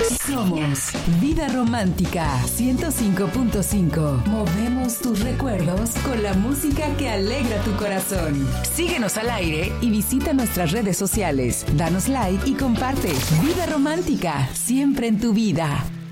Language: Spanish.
Somos Vida Romántica 105.5. Movemos tus recuerdos con la música que alegra tu corazón. Síguenos al aire y visita nuestras redes sociales. Danos like y comparte. Vida Romántica, siempre en tu vida.